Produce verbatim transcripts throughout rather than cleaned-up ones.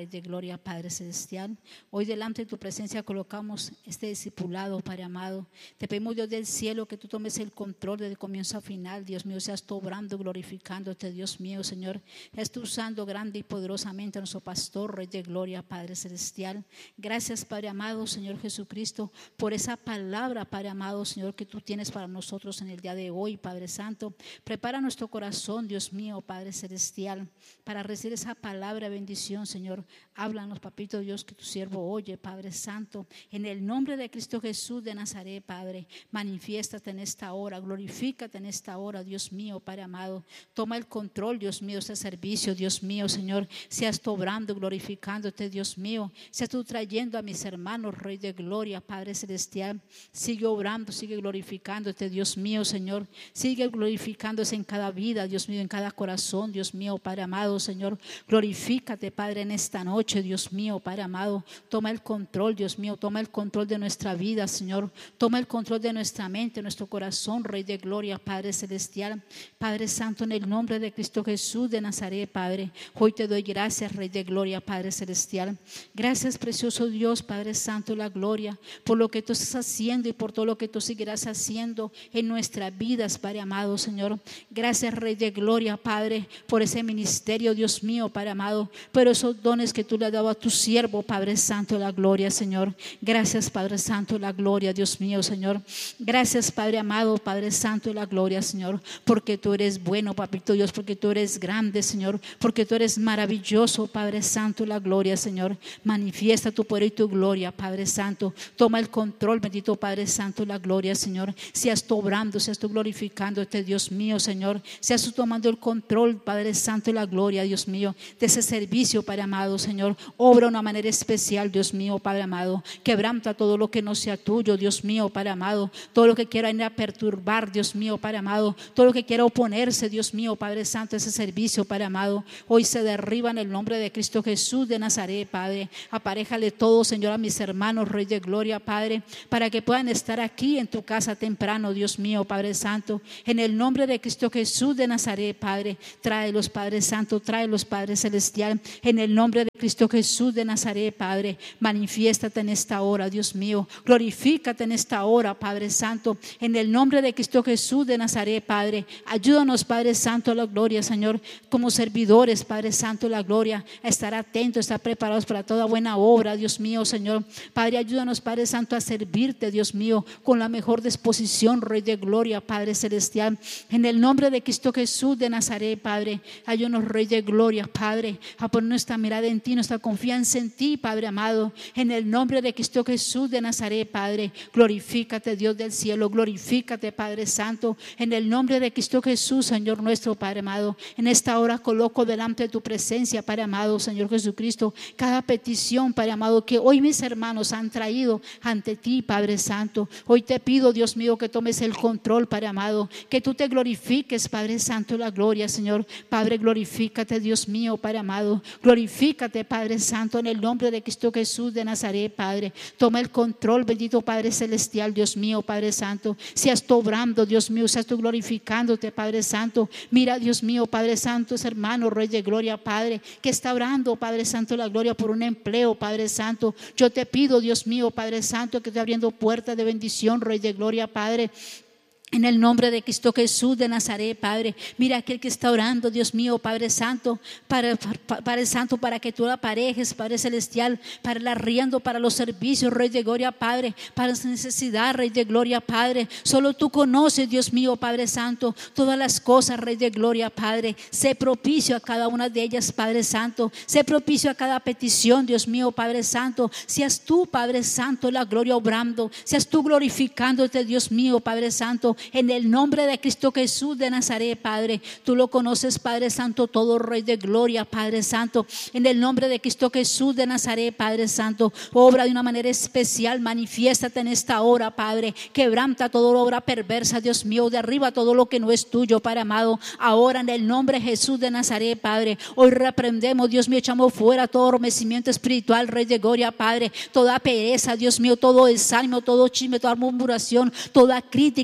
de gloria, Padre celestial. Hoy delante de tu presencia colocamos este discipulado, Padre amado. Te pedimos, Dios del cielo, que tú tomes el control desde el comienzo a final. Dios mío, seas tú obrando, glorificándote, Dios mío, Señor. Seas tú usando grande y poderosamente a nuestro pastor, Rey de gloria, Padre celestial. Gracias, Padre amado, Señor Jesucristo, por esa palabra, Padre amado, Señor, que tú tienes para nosotros en el día de hoy, Padre Santo. Prepara nuestro corazón, Dios mío, Padre celestial, para recibir esa palabra de bendición, Señor. Háblanos, papito Dios, que tu siervo oye, Padre Santo. En el nombre de Cristo Jesús de Nazaret, Padre, manifiéstate en esta hora, glorifícate en esta hora, Dios mío, Padre amado. Toma el control, Dios mío, este servicio, Dios mío, Señor. Seas tú obrando, glorificándote, Dios mío. Seas tú trayendo a mis hermanos, Rey de gloria, Padre celestial. Sigue obrando, sigue glorificándote, Dios mío, Señor. Sigue glorificándose en cada vida, Dios mío, en cada corazón, Dios mío, Padre amado, Señor. Glorifícate, Padre, en esta noche, Dios mío, Padre amado. Toma el control, Dios mío, toma el control de nuestra vida, Señor. Toma el control de nuestra mente, nuestro corazón, Rey de gloria, Padre celestial. Padre Santo, en el nombre de Cristo Jesús de Nazaret, Padre, hoy te doy gracias, Rey de gloria, Padre celestial. Gracias, precioso Dios, Padre Santo, la gloria, por lo que tú estás haciendo y por todo lo que tú seguirás haciendo en nuestras vidas, Padre amado, Señor. Gracias, Rey de gloria, Padre, por ese ministerio, Dios mío, Padre amado, pero esos dones que tú le has dado a tu siervo, Padre Santo, la gloria, Señor. Gracias, Padre Santo, la gloria, Dios mío, Señor. Gracias, Padre amado, Padre Santo, la gloria, Señor, porque tú eres bueno, papito Dios, porque tú eres grande, Señor, porque tú eres maravilloso, Padre Santo, la gloria, Señor. Manifiesta tu poder y tu gloria, Padre Santo. Toma el control, bendito Padre Santo, la gloria, Señor. Seas tú obrando, seas tú glorificándote, Dios mío, Señor. Seas tú tomando el control, Padre Santo, la gloria, Dios mío, de ese servicio, Padre amado, Señor. Obra de una manera especial, Dios mío, Padre amado. Quebranta todo lo que no sea tuyo, Dios mío, Padre amado. Todo lo que quiera ir a perturbar, Dios mío, Padre amado. Todo lo que quiera oponerse, Dios mío, Padre Santo, a ese servicio, Padre amado. Hoy se derriba en el nombre de Cristo Jesús de Nazaret, Padre. Aparéjale todo, Señor, a mis hermanos, Rey de gloria, Padre, para que puedan estar aquí en tu casa temprano, Dios mío, Padre Santo. En el nombre de Cristo Jesús de Nazaret, Padre, tráelos, Padre Santo, tráelos, Padre celestial. En el nombre de Cristo Jesús de Nazaret, Padre, manifiéstate en esta hora, Dios mío. Glorifícate en esta hora, Padre Santo. En el nombre de Cristo Jesús de Nazaret, Padre, ayúdanos, Padre Santo, a la gloria, Señor, como servidores, Padre Santo, la gloria, a estar atentos, a estar preparados para toda buena obra, Dios mío, Señor. Padre, ayúdanos, Padre Santo, a servirte, Dios mío, con la mejor disposición, Rey de gloria, Padre celestial. En el nombre de Cristo Jesús de Nazaret, Padre, ayúdanos, Rey de gloria, Padre, a poner nuestra mirada en ti, nuestra confianza en ti, Padre amado. En el nombre de Cristo Jesús de Nazaret, Padre, glorifícate, Dios del cielo, glorifícate, Padre Santo. En el nombre de Cristo Jesús, Señor nuestro, Padre amado, en esta hora coloco delante de tu presencia, Padre amado, Señor Jesucristo, cada petición, Padre amado, que hoy mis hermanos han traído ante ti, Padre Santo. Hoy te pido, Dios mío, que tomes el control, Padre amado, que tú te glorifiques, Padre Santo, la gloria, Señor. Padre, glorifícate, Dios mío, Padre amado, glorifícate, Padre Santo, en el nombre de Cristo Jesús de Nazaret, Padre. Toma el control, bendito Padre celestial, Dios mío, Padre Santo. Seas tú obrando, Dios mío, seas tú glorificándote, Padre Santo. Mira, Dios mío, Padre Santo, ese hermano, Rey de gloria, Padre, que está orando, Padre Santo, la gloria, por un empleo, Padre Santo. Yo te pido, Dios mío, Padre Santo, que esté abriendo puertas de bendición, Rey de gloria, Padre. En el nombre de Cristo Jesús de Nazaret, Padre, mira aquel que está orando, Dios mío, Padre Santo, para, para, Padre Santo, para que tú la aparejes, Padre Celestial, para el arriendo, para los servicios, Rey de gloria, Padre, para su necesidad, Rey de gloria, Padre. Solo tú conoces, Dios mío, Padre Santo, todas las cosas, Rey de gloria, Padre. Sé propicio a cada una de ellas, Padre Santo. Sé propicio a cada petición, Dios mío, Padre Santo. Seas tú, Padre Santo, la gloria obrando. Seas tú glorificándote, Dios mío, Padre Santo. En el nombre de Cristo Jesús de Nazaret, Padre, tú lo conoces, Padre Santo, todo Rey de gloria, Padre Santo. En el nombre de Cristo Jesús de Nazaret, Padre Santo, obra de una manera especial, manifiéstate en esta hora, Padre. Quebranta toda obra perversa, Dios mío, derriba todo lo que no es tuyo, Padre amado. Ahora en el nombre de Jesús de Nazaret, Padre, hoy reprendemos, Dios mío, echamos fuera todo adormecimiento espiritual, Rey de gloria, Padre. Toda pereza, Dios mío, todo desánimo, todo chisme, toda murmuración, toda crítica, Dios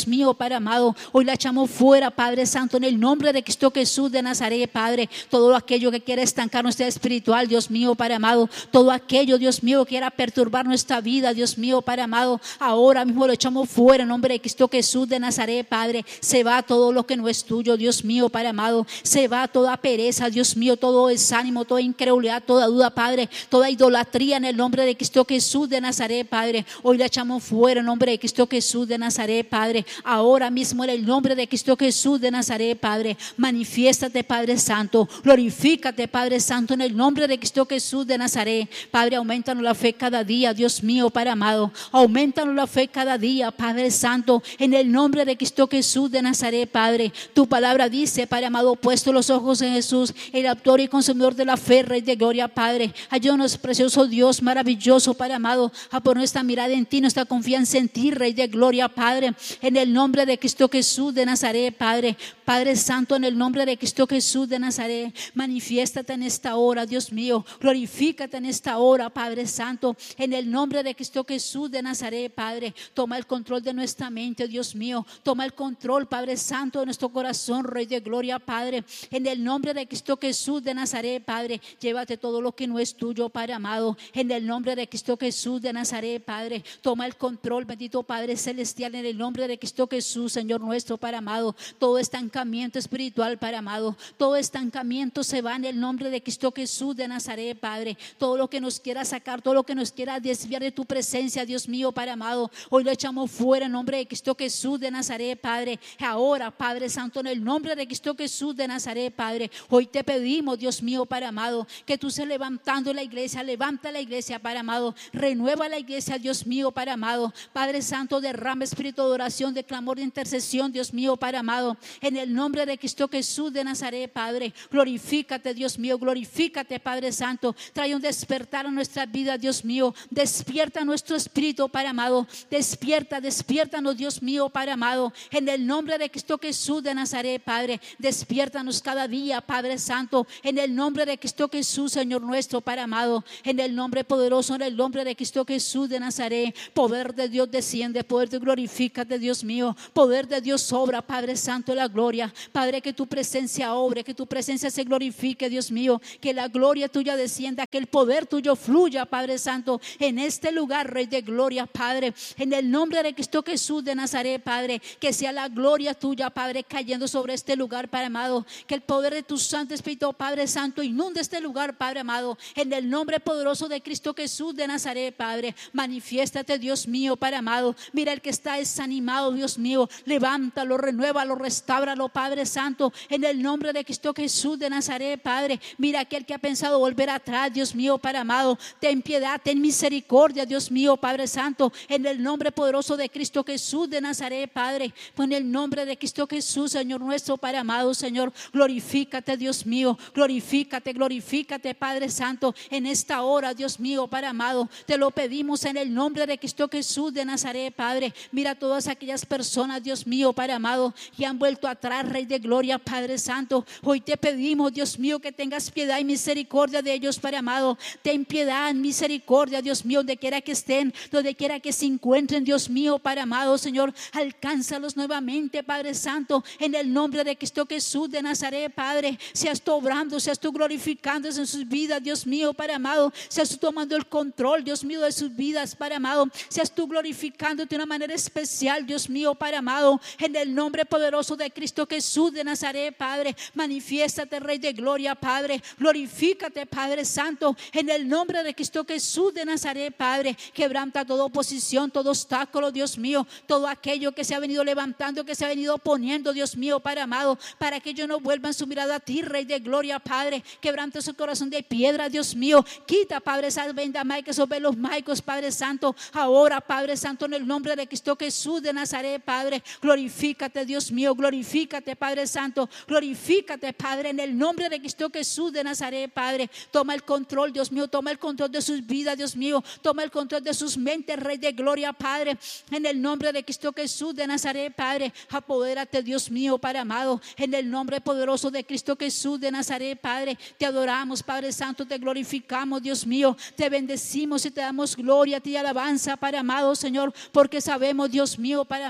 Dios mío, Padre amado. Hoy la echamos fuera, Padre Santo, en el nombre de Cristo Jesús de Nazaret, Padre. Todo aquello que quiera estancar nuestra espiritual, Dios mío, Padre amado. Todo aquello, Dios mío, que quiera perturbar nuestra vida, Dios mío, Padre amado. Ahora mismo lo echamos fuera en nombre de Cristo Jesús de Nazaret, Padre. Se va todo lo que no es tuyo, Dios mío, Padre amado. Se va toda pereza, Dios mío, todo desánimo, toda incredulidad, toda duda, Padre. Toda idolatría en el nombre de Cristo Jesús de Nazaret, Padre. Hoy la echamos fuera en nombre de Cristo Jesús de Nazaret, Padre. Ahora mismo en el nombre de Cristo Jesús de Nazaret, Padre. Manifiéstate, Padre Santo. Glorifícate, Padre Santo, en el nombre de Cristo Jesús de Nazaret. Padre, aumentanos la fe cada día, Dios mío, Padre amado. Aumentanos la fe cada día, Padre Santo, en el nombre de Cristo Jesús de Nazaret, Padre. Tu palabra dice, Padre amado, puesto los ojos en Jesús, el autor y consumidor de la fe, Rey de gloria, Padre. Ayúdanos, precioso Dios, maravilloso, Padre amado, a poner nuestra mirada en ti, nuestra confianza en ti, Rey de gloria, Padre. En el nombre de Cristo Jesús de Nazaret, Padre. Padre Santo, en el nombre de Cristo Jesús de Nazaret, manifiéstate en esta hora, Dios mío. Glorifícate en esta hora, Padre Santo, en el nombre de Cristo Jesús de Nazaret, Padre. Toma el control de nuestra mente, Dios mío. Toma el control, Padre Santo, de nuestro corazón, Rey de gloria, Padre. En el nombre de Cristo Jesús de Nazaret, Padre. Llévate todo lo que no es tuyo, Padre amado. En el nombre de Cristo Jesús de Nazaret, Padre. Toma el control, bendito Padre celestial, en el nombre de Cristo Jesús, Señor nuestro, Padre amado. Todo estancamiento espiritual, Padre amado. Todo estancamiento se va en el nombre de Cristo Jesús de Nazaret, Padre. Todo lo que nos quiera sacar, todo lo que nos quiera desviar de tu presencia, Dios mío, Padre amado, hoy lo echamos fuera en nombre de Cristo Jesús de Nazaret, Padre. Ahora, Padre Santo, en el nombre de Cristo Jesús de Nazaret, Padre, hoy te pedimos, Dios mío, Padre amado, que tú seas levantando la iglesia. Levanta la iglesia, Padre amado. Renueva la iglesia, Dios mío, Padre amado. Padre Santo, derrama espíritu de oración, de clamor, de intercesión, Dios mío, Padre amado. En el nombre de Cristo Jesús de Nazaret, Padre. Glorifícate, Dios mío. Glorifícate, Padre Santo. Trae un despertar a nuestras vidas, Dios mío. Despierta nuestro espíritu, Padre amado. Despierta, despiértanos, Dios mío, Padre amado. En el nombre de Cristo Jesús de Nazaret, Padre. Despiértanos cada día, Padre Santo. En el nombre de Cristo Jesús, Señor nuestro, Padre amado. En el nombre poderoso, en el nombre de Cristo Jesús de Nazaret. Poder de Dios desciende, poder de glorifícate, Dios mío. Poder de Dios obra, Padre Santo, la gloria. Padre, que tu presencia obre, que tu presencia se glorifique, Dios mío. Que la gloria tuya descienda, que el poder tuyo fluya, Padre Santo, en este lugar, Rey de gloria, Padre. En el nombre de Cristo Jesús de Nazaret, Padre. Que sea la gloria tuya, Padre, cayendo sobre este lugar, Padre amado. Que el poder de tu Santo Espíritu, Padre Santo, inunde este lugar, Padre amado. En el nombre poderoso de Cristo Jesús de Nazaret, Padre. Manifiéstate, Dios mío, Padre amado. Mira el que está desanimado, Dios mío. Levántalo, renuévalo, restáuralo, Padre Santo. En el nombre de Cristo Jesús de Nazaret, Padre. Mira aquel que ha pensado volver atrás, Dios mío, Padre amado. Ten piedad, ten misericordia, Dios mío, Padre Santo. En el nombre poderoso de Cristo Jesús de Nazaret, Padre. En el nombre de Cristo Jesús, Señor nuestro, Padre amado, Señor. Glorifícate, Dios mío. Glorifícate, glorifícate, Padre Santo. En esta hora, Dios mío, Padre amado, te lo pedimos en el nombre de Cristo Jesús de Nazaret, Padre. Mira todas aquellas personas, Dios mío, Padre amado, que han vuelto atrás, Rey de gloria, Padre Santo. Hoy te pedimos, Dios mío, que tengas piedad y misericordia de ellos, Padre amado. Ten piedad, misericordia, Dios mío, donde quiera que estén, donde quiera que se encuentren, Dios mío, Padre amado, Señor. Alcánzalos nuevamente, Padre Santo, en el nombre de Cristo Jesús de Nazaret, Padre. Seas tú obrando, seas tú glorificándose en sus vidas, Dios mío, Padre amado. Seas tú tomando el control, Dios mío, de sus vidas, Padre amado. Seas tú glorificándote de una manera especial, Dios mío, Padre amado. En el nombre poderoso de Cristo Jesús de Nazaret, Padre. Manifiéstate, Rey de gloria, Padre. Glorifícate, Padre Santo, en el nombre de Cristo Jesús de Nazaret, Padre. Quebranta toda oposición, todo obstáculo, Dios mío. Todo aquello que se ha venido levantando, que se ha venido poniendo, Dios mío, Padre amado, para que ellos no vuelvan su mirada a ti, Rey de gloria, Padre. Quebranta su corazón de piedra, Dios mío. Quita, Padre, esas vendas mágicas, esos velos mágicos, Padre Santo. Ahora, Padre Santo, en el nombre de Cristo Jesús de Nazaret, Padre. Glorifícate, Dios mío. Glorifícate, Padre Santo. Glorifícate, Padre, en el nombre de Cristo Jesús de Nazaret, Padre. Toma el control, Dios mío. Toma el control de sus vidas, Dios mío. Toma el control de sus mentes, Rey de gloria, Padre. En el nombre de Cristo Jesús de Nazaret, Padre. Apodérate, Dios mío, Padre amado. En el nombre poderoso de Cristo Jesús de Nazaret, Padre. Te adoramos, Padre Santo. Te glorificamos, Dios mío. Te bendecimos y te damos gloria a ti y alabanza, Padre amado, Señor. Porque sabemos, Dios mío, Padre amado,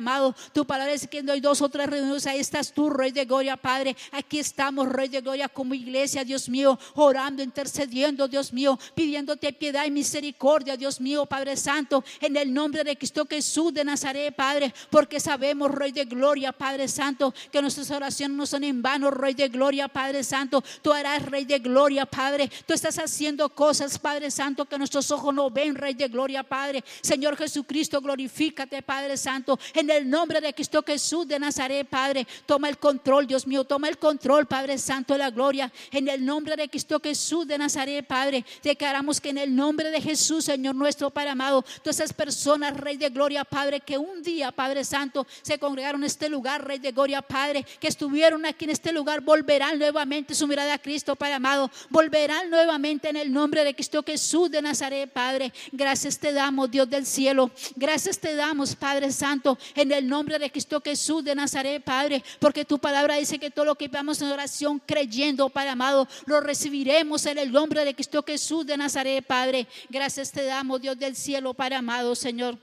amado. Tu palabra es que no hay dos o tres reunidos, ahí estás tú, Rey de Gloria, Padre. Aquí estamos, Rey de Gloria, como iglesia, Dios mío, orando, intercediendo, Dios mío, pidiéndote piedad y misericordia, Dios mío, Padre Santo, en el nombre de Cristo Jesús de Nazaret, Padre, porque sabemos, Rey de Gloria, Padre Santo, que nuestras oraciones no son en vano, Rey de Gloria, Padre Santo. Tú harás, Rey de Gloria, Padre. Tú estás haciendo cosas, Padre Santo, que nuestros ojos no ven, Rey de Gloria, Padre. Señor Jesucristo, glorifícate, Padre Santo, en el nombre de Cristo Jesús de Nazaret, Padre. Toma el control, Dios mío, toma el control, Padre Santo de la gloria, en el nombre de Cristo Jesús de Nazaret, Padre. Declaramos que en el nombre de Jesús, Señor nuestro, Padre amado, todas esas personas, Rey de Gloria, Padre, que un día, Padre Santo, se congregaron en este lugar, Rey de Gloria, Padre, que estuvieron aquí en este lugar, volverán nuevamente su mirada a Cristo, Padre amado, volverán nuevamente en el nombre de Cristo Jesús de Nazaret, Padre. Gracias te damos, Dios del cielo, gracias te damos, Padre Santo, en el nombre de Cristo Jesús de Nazaret, Padre, porque tu palabra dice que todo lo que vamos en oración creyendo, Padre amado, lo recibiremos en el nombre de Cristo Jesús de Nazaret, Padre. Gracias te damos, Dios del cielo, Padre amado, Señor.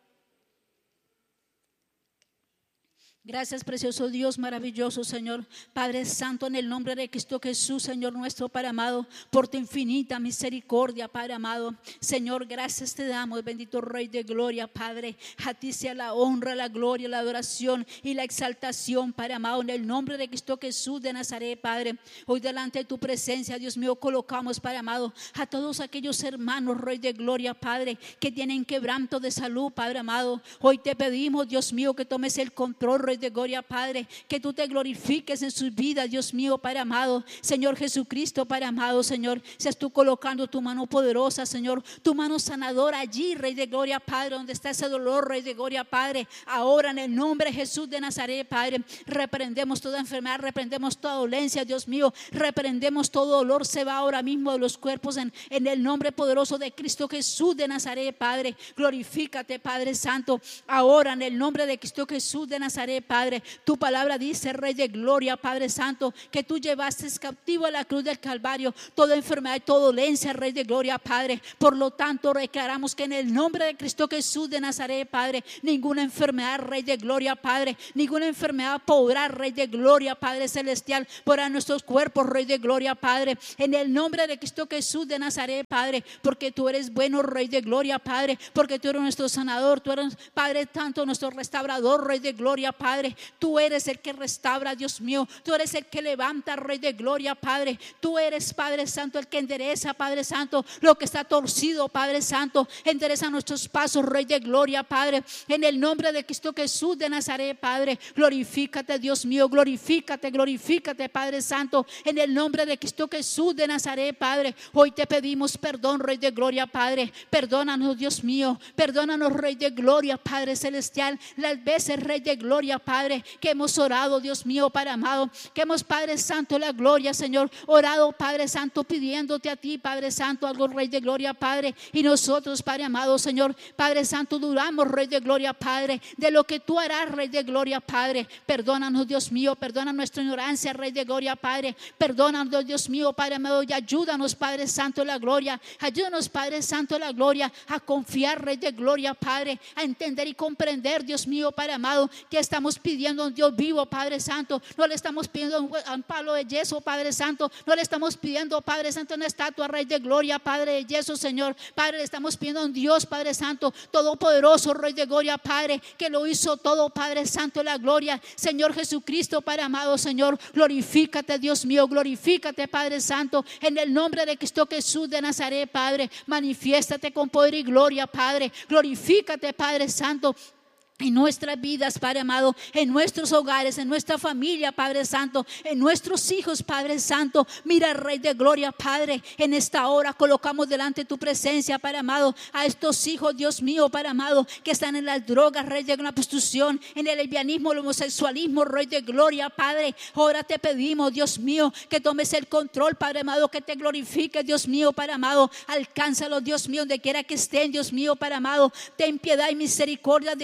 Gracias, precioso Dios, maravilloso Señor, Padre Santo, en el nombre de Cristo Jesús, Señor nuestro, Padre amado, por tu infinita misericordia, Padre amado. Señor, gracias te damos, bendito Rey de Gloria, Padre. A ti sea la honra, la gloria, la adoración y la exaltación, Padre amado, en el nombre de Cristo Jesús de Nazaret, Padre. Hoy delante de tu presencia, Dios mío, colocamos, Padre amado, a todos aquellos hermanos, Rey de Gloria, Padre, que tienen quebranto de salud, Padre amado. Hoy te pedimos, Dios mío, que tomes el control, Rey de Gloria, Padre, que tú te glorifiques en sus vidas, Dios mío, Padre amado. Señor Jesucristo, Padre amado, Señor, seas tú colocando tu mano poderosa, Señor, tu mano sanadora allí, Rey de Gloria, Padre, donde está ese dolor, Rey de Gloria, Padre. Ahora en el nombre de Jesús de Nazaret, Padre, reprendemos toda enfermedad, reprendemos toda dolencia, Dios mío, reprendemos todo dolor, se va ahora mismo de los cuerpos en, en el nombre poderoso de Cristo Jesús de Nazaret, Padre. Glorifícate, Padre Santo, ahora en el nombre de Cristo Jesús de Nazaret, Padre. Tu palabra dice, Rey de Gloria, Padre Santo, que tú llevaste cautivo a la cruz del Calvario toda enfermedad y toda dolencia, Rey de Gloria, Padre. Por lo tanto, declaramos que en el nombre de Cristo Jesús de Nazaret, Padre, ninguna enfermedad, Rey de Gloria, Padre, ninguna enfermedad podrá, Rey de Gloria, Padre celestial, por a nuestros cuerpos, Rey de Gloria, Padre, en el nombre de Cristo Jesús de Nazaret, Padre, porque tú eres bueno, Rey de Gloria, Padre, porque tú eres nuestro sanador, tú eres, Padre, tanto nuestro restaurador, Rey de Gloria, Padre. Tú eres el que restaura, Dios mío. Tú eres el que levanta, Rey de Gloria, Padre. Tú eres, Padre Santo, el que endereza, Padre Santo, lo que está torcido, Padre Santo. Endereza nuestros pasos, Rey de Gloria, Padre. En el nombre de Cristo Jesús de Nazaret, Padre. Glorifícate, Dios mío. Glorifícate, glorifícate, Padre Santo. En el nombre de Cristo Jesús de Nazaret, Padre. Hoy te pedimos perdón, Rey de Gloria, Padre. Perdónanos, Dios mío. Perdónanos, Rey de Gloria, Padre celestial. Las veces, Rey de Gloria, Padre, que hemos orado, Dios mío, Padre amado, que hemos, Padre Santo, la gloria, Señor, orado, Padre Santo, pidiéndote a ti, Padre Santo, algo, Rey de Gloria, Padre, y nosotros, Padre amado, Señor, Padre Santo, dudamos, Rey de Gloria, Padre, de lo que tú harás, Rey de Gloria, Padre. Perdónanos, Dios mío, perdona nuestra ignorancia, Rey de Gloria, Padre. Perdónanos, Dios mío, Padre amado, y ayúdanos, Padre Santo, la gloria. Ayúdanos, Padre Santo, la gloria, a confiar, Rey de Gloria, Padre, a entender y comprender, Dios mío, Padre amado, que estamos pidiendo a un Dios vivo, Padre Santo. No le estamos pidiendo a un palo de yeso, Padre Santo. No le estamos pidiendo, Padre Santo, una estatua, Rey de Gloria, Padre de yeso, Señor. Padre, le estamos pidiendo a un Dios, Padre Santo, todopoderoso, Rey de Gloria, Padre, que lo hizo todo, Padre Santo, la gloria. Señor Jesucristo, Padre amado, Señor, glorifícate, Dios mío, glorifícate, Padre Santo, en el nombre de Cristo Jesús de Nazaret, Padre. Manifiéstate con poder y gloria, Padre. Glorifícate, Padre Santo, en nuestras vidas, Padre amado, en nuestros hogares, en nuestra familia, Padre Santo, en nuestros hijos, Padre Santo. Mira, Rey de Gloria, Padre, en esta hora colocamos delante de tu presencia, Padre amado, a estos hijos, Dios mío, Padre amado, que están en las drogas, Rey de la prostitución, en el lesbianismo, el homosexualismo, Rey de Gloria, Padre. Ahora te pedimos, Dios mío, que tomes el control, Padre amado, que te glorifiques, Dios mío, Padre amado. Alcánzalos, Dios mío, donde quiera que estén, Dios mío, Padre amado. Ten piedad y misericordia de ellos,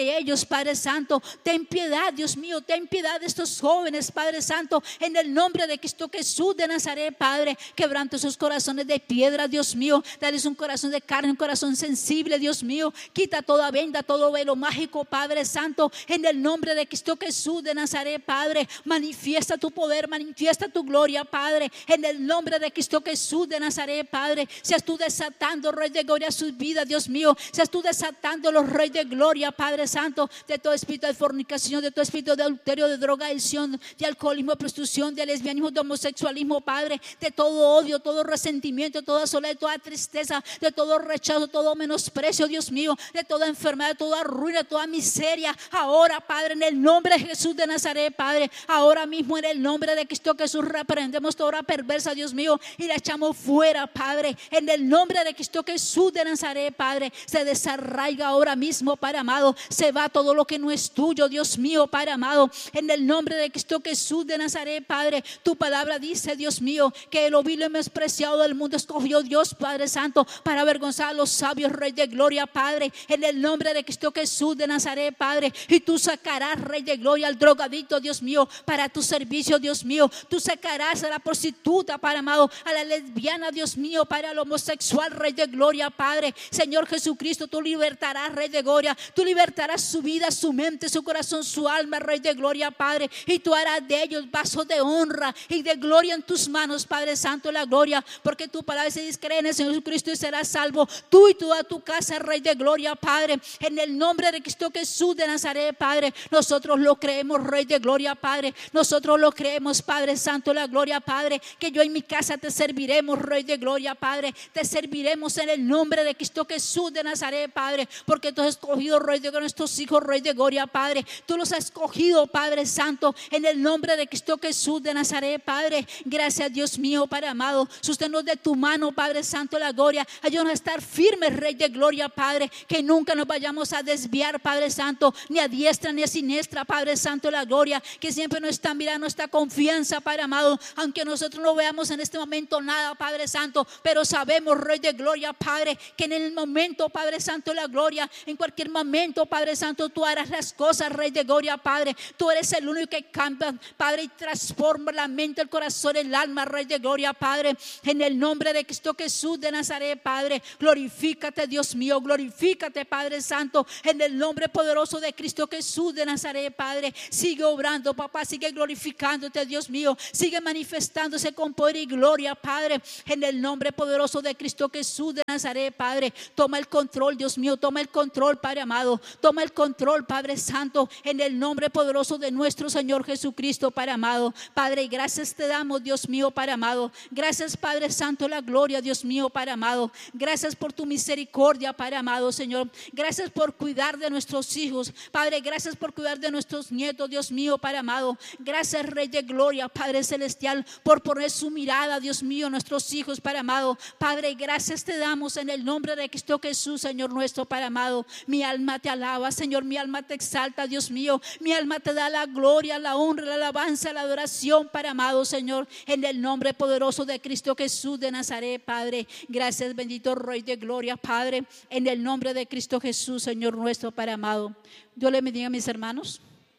ellos, Padre Santo. Ten piedad, Dios mío, ten piedad de estos jóvenes, Padre Santo, en el nombre de Cristo Jesús de Nazaret, Padre. Quebranta esos corazones de piedra, Dios mío. Dales un corazón de carne, un corazón sensible, Dios mío. Quita toda venda, todo velo mágico, Padre Santo, en el nombre de Cristo Jesús de Nazaret, Padre. Manifiesta tu poder, manifiesta tu gloria, Padre, en el nombre de Cristo Jesús de Nazaret, Padre. Seas tú desatando, Rey de gloria, sus vidas, Dios mío. Seas tú desatando los Rey de gloria, Padre Santo, de todo espíritu de fornicación, de todo espíritu de adulterio, de drogadicción, de alcoholismo, de prostitución, de lesbianismo, de homosexualismo, Padre, de todo odio, todo resentimiento, toda soledad, toda tristeza, de todo rechazo, todo menosprecio, Dios mío, de toda enfermedad, de toda ruina, de toda miseria. Ahora, Padre, en el nombre de Jesús de Nazaret, Padre, ahora mismo en el nombre de Cristo Jesús reprendemos toda obra perversa, Dios mío, y la echamos fuera, Padre, en el nombre de Cristo Jesús de Nazaret, Padre. Se desarraiga ahora mismo, Padre amado, se va todo lo que no es tuyo, Dios mío, Padre amado, en el nombre de Cristo Jesús de Nazaret, Padre. Tu palabra dice, Dios mío, que el vil y menospreciado del mundo escogió Dios, Padre Santo, para avergonzar a los sabios, Rey de gloria, Padre, en el nombre de Cristo Jesús de Nazaret, Padre. Y tú sacarás, Rey de gloria, al drogadicto, Dios mío, para tu servicio, Dios mío. Tú sacarás a la prostituta, Padre amado, a la lesbiana, Dios mío, para el homosexual, Rey de gloria, Padre. Señor Jesucristo, tú libertarás, Rey de gloria, tú libertarás su vida, su mente, su corazón, su alma, Rey de gloria, Padre. Y tú harás de ellos vasos de honra y de gloria en tus manos, Padre Santo, la gloria, porque tu palabra se dice: cree en el Señor Jesucristo y serás salvo, tú y toda tu casa, Rey de gloria, Padre, en el nombre de Cristo Jesús de Nazaret, Padre. Nosotros lo creemos, Rey de gloria, Padre. Nosotros lo creemos, Padre Santo, la gloria, Padre, que yo en mi casa te serviremos, Rey de gloria, Padre. Te serviremos en el nombre de Cristo Jesús de Nazaret, Padre, porque tú has escogido, Rey de gloria, nuestros hijos, Rey de gloria, Padre. Tú los has escogido, Padre Santo, en el nombre de Cristo Jesús de Nazaret, Padre. Gracias, Dios mío, Padre amado. Sosténnos de tu mano, Padre Santo, la gloria. Ayúdanos a estar firmes, Rey de gloria, Padre, que nunca nos vayamos a desviar, Padre Santo, ni a diestra ni a siniestra, Padre Santo, la gloria, que siempre nos está mirando nuestra confianza, Padre amado, aunque nosotros no veamos en este momento nada, Padre Santo, pero sabemos, Rey de gloria, Padre, que en el momento, Padre Santo, la gloria, en cualquier momento, Padre Santo, tú harás las cosas, Rey de gloria, Padre. Tú eres el único que cambia, Padre, y transforma la mente, el corazón, el alma, Rey de gloria, Padre, en el nombre de Cristo Jesús de Nazaret, Padre. Glorifícate, Dios mío, glorifícate, Padre Santo, en el nombre poderoso de Cristo Jesús de Nazaret, Padre. Sigue obrando, papá, sigue glorificándote, Dios mío, sigue manifestándose con poder y gloria, Padre, en el nombre poderoso de Cristo Jesús de Nazaret, Padre. Toma el control, Dios mío, toma el control, Padre amado, toma el control, Padre Santo, en el nombre poderoso de nuestro Señor Jesucristo, Padre amado. Padre, gracias te damos, Dios mío, Padre amado. Gracias, Padre Santo, la gloria, Dios mío, Padre amado. Gracias por tu misericordia, Padre amado, Señor. Gracias por cuidar de nuestros hijos, Padre. Gracias por cuidar de nuestros nietos, Dios mío, Padre amado. Gracias, Rey de gloria, Padre celestial, por poner su mirada, Dios mío, nuestros hijos, Padre amado. Padre, gracias te damos en el nombre de Cristo Jesús, Señor nuestro, Padre amado. Mi alma te alaba, Señor, mi alma te exalta, Dios mío. Mi alma te da la gloria, la honra, la alabanza, la adoración, Padre amado, Señor, en el nombre poderoso de Cristo Jesús de Nazaret, Padre. Gracias, bendito Rey de gloria, Padre, en el nombre de Cristo Jesús, Señor nuestro, Padre amado. Dios le bendiga, mis hermanos.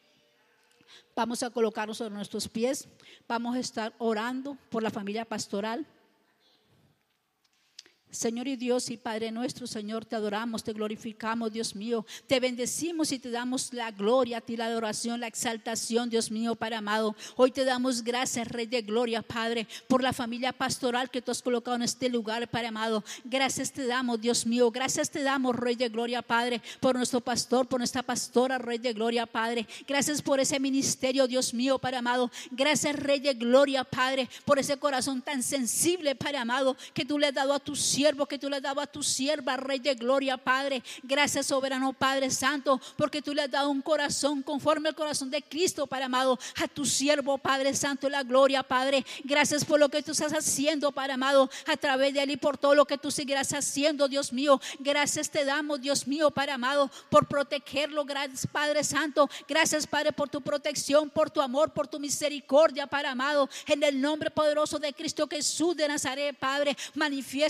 Vamos a colocarnos sobre nuestros pies. Vamos a estar orando por la familia pastoral. Señor y Dios y Padre nuestro, Señor, te adoramos, te glorificamos, Dios mío. Te bendecimos y te damos la gloria a ti, la adoración, la exaltación, Dios mío, Padre amado. Hoy te damos gracias, Rey de gloria, Padre, por la familia pastoral que tú has colocado en este lugar, Padre amado. Gracias te damos, Dios mío. Gracias te damos, Rey de gloria, Padre, por nuestro pastor, por nuestra pastora, Rey de gloria, Padre. Gracias por ese ministerio, Dios mío, Padre amado. Gracias, Rey de gloria, Padre, por ese corazón tan sensible, Padre amado, que tú le has dado a tus siervos, que tú le has dado a tu sierva, Rey de gloria, Padre. Gracias, soberano Padre Santo, porque tú le has dado un corazón conforme al corazón de Cristo, Padre amado, a tu siervo, Padre Santo, la gloria, Padre. Gracias por lo que tú estás haciendo, Padre amado, a través de él y por todo lo que tú seguirás haciendo, Dios mío. Gracias te damos, Dios mío, Padre amado, por protegerlo. Gracias, Padre Santo. Gracias, Padre, por tu protección, por tu amor, por tu misericordia, Padre amado, en el nombre poderoso de Cristo Jesús de Nazaret, Padre. Manifiéstate en